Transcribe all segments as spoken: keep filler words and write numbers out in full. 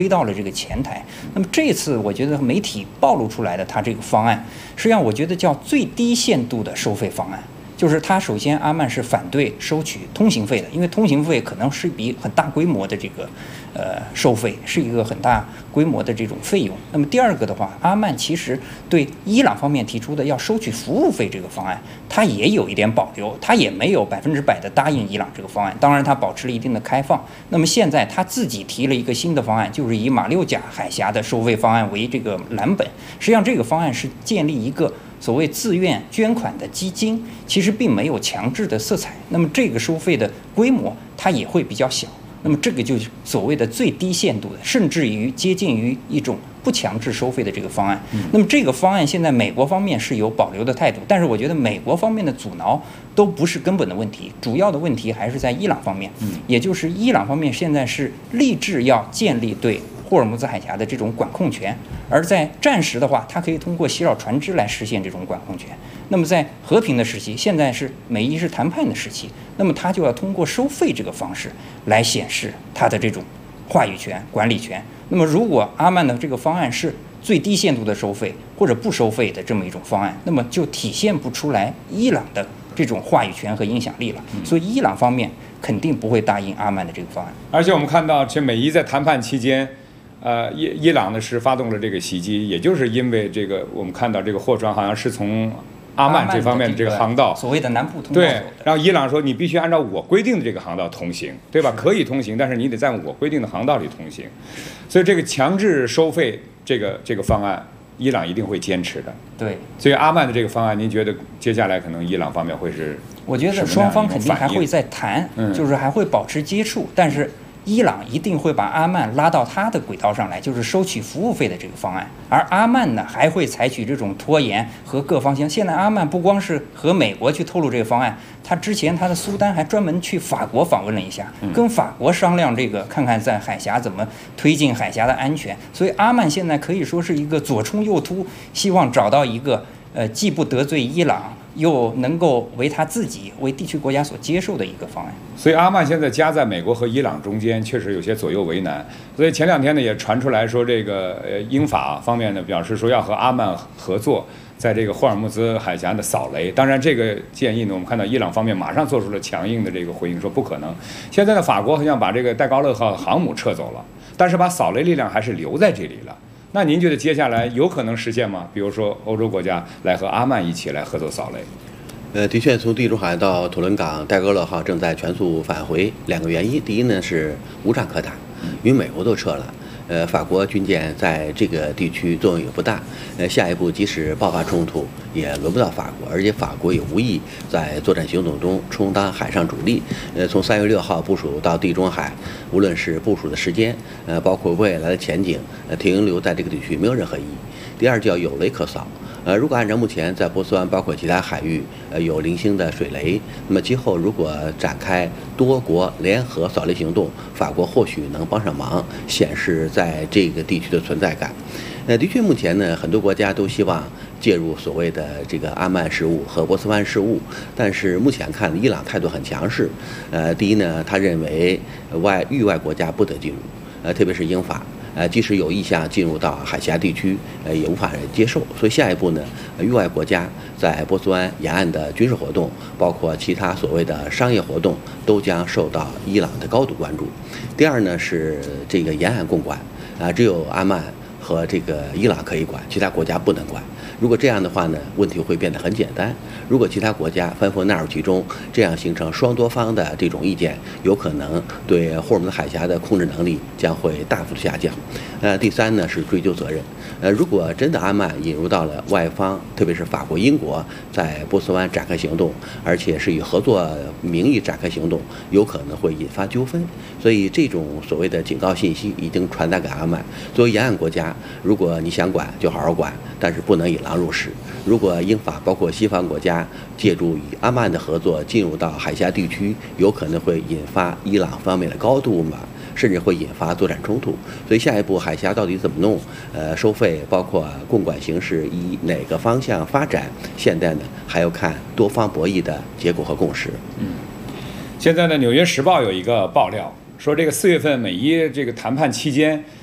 推到了这个前台。那么这次我觉得媒体暴露出来的它这个方案，实际上我觉得叫最低限度的收费方案。就是它首先阿曼是反对收取通行费的，因为通行费可能是一笔很大规模的这个呃收费，是一个很大规模的这种费用。那么第二个的话，阿曼其实对伊朗方面提出的要收取服务费这个方案，它也有一点保留，它也没有百分之百的答应伊朗这个方案，当然它保持了一定的开放。那么现在他自己提了一个新的方案，就是以马六甲海峡的收费方案为这个蓝本，实际上这个方案是建立一个所谓自愿捐款的基金，其实并没有强制的色彩。那么这个收费的规模它也会比较小。那么这个就是所谓的最低限度的，甚至于接近于一种不强制收费的这个方案。那么这个方案现在美国方面是有保留的态度，但是我觉得美国方面的阻挠都不是根本的问题，主要的问题还是在伊朗方面。也就是伊朗方面现在是立志要建立对霍尔木兹海峡的这种管控权，而在战时的话，它可以通过袭扰船只来实现这种管控权。那么在和平的时期，现在是美伊是谈判的时期，那么它就要通过收费这个方式来显示它的这种话语权、管理权。那么如果阿曼的这个方案是最低限度的收费或者不收费的这么一种方案，那么就体现不出来伊朗的这种话语权和影响力了。所以伊朗方面肯定不会答应阿曼的这个方案。 而且我们看到，其实美伊在谈判期间。呃，伊伊朗呢是发动了这个袭击，也就是因为这个，我们看到这个货船好像是从阿曼这方面的这个航道， 所谓的南部通道， 对，然后伊朗说你必须按照我规定的这个航道通行，对吧？可以通行，但是你得在我规定的航道里通行。所以这个强制收费这个这个方案，伊朗一定会坚持的。 对， 所以阿曼的这个方案，您觉得接下来可能伊朗方面会是？ 我觉得双方肯定还会再谈， 嗯、 就是还会保持接触，但是。伊朗一定会把阿曼拉到他的轨道上来，就是收取服务费的这个方案。而阿曼呢，还会采取这种拖延和各方相。现在阿曼不光是和美国去透露这个方案，他之前他的苏丹还专门去法国访问了一下，跟法国商量这个，看看在海峡怎么推进海峡的安全。所以阿曼现在可以说是一个左冲右突，希望找到一个呃既不得罪伊朗，又能够为他自己、为地区国家所接受的一个方案。 所以阿曼现在夹在美国和伊朗中间，确实有些左右为难。所以前两天呢，也传出来说，这个呃英法方面呢表示说要和阿曼合作，在这个霍尔木兹海峡的扫雷。当然，这个建议呢，我们看到伊朗方面马上做出了强硬的这个回应，说不可能。现在呢，法国好像把这个戴高乐号航母撤走了，但是把扫雷力量还是留在这里了。那您觉得接下来有可能实现吗？比如说欧洲国家来和阿曼一起来合作扫雷？ 呃，的确，从地中海到土伦港，戴高乐号正在全速返回。两个原因，第一呢是无仗可打，因为美国都撤了。呃，法国军舰在这个地区作用也不大。呃，下一步即使爆发冲突，也轮不到法国，而且法国也无意在作战行动中充当海上主力。呃，从三月六号部署到地中海，无论是部署的时间，呃，包括未来的前景，呃，停留在这个地区没有任何意义。第二叫有雷可扫。呃，如果按照目前在波斯湾包括其他海域，呃有零星的水雷，那么今后如果展开多国联合扫雷行动，法国或许能帮上忙，显示在这个地区的存在感。呃，的确，目前呢，很多国家都希望介入所谓的这个阿曼事务和波斯湾事务，但是目前看，伊朗态度很强势。呃，第一呢，他认为外域外国家不得进入，呃，特别是英法。呃，即使有意向进入到海峡地区，呃，也无法接受。所以下一步呢，域外国家在波斯湾沿岸的军事活动，包括其他所谓的商业活动，都将受到伊朗的高度关注。第二呢，是这个沿岸共管，啊，只有阿曼和这个伊朗可以管，其他国家不能管。如果这样的话呢，问题会变得很简单。如果其他国家纷纷纳入其中，这样形成双多方的这种意见，有可能对霍尔木兹海峡的控制能力将会大幅度下降。呃，第三呢是追究责任。呃，如果真的阿曼引入到了外方，特别是法国、英国在波斯湾展开行动，而且是以合作名义展开行动，有可能会引发纠纷。所以这种所谓的警告信息已经传达给阿曼。作为沿岸国家，如果你想管就好好管，但是不能引狼入室。如果英法包括西方国家借助与阿曼的合作进入到海峡地区，有可能会引发伊朗方面的高度嘛，甚至会引发作战冲突。所以下一步海峡到底怎么弄？呃，收费包括共管形式以哪个方向发展？现在呢，还要看多方博弈的结果和共识。 嗯，现在呢，《纽约时报》有一个爆料说，这个四月份美伊这个谈判期间，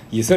以色列。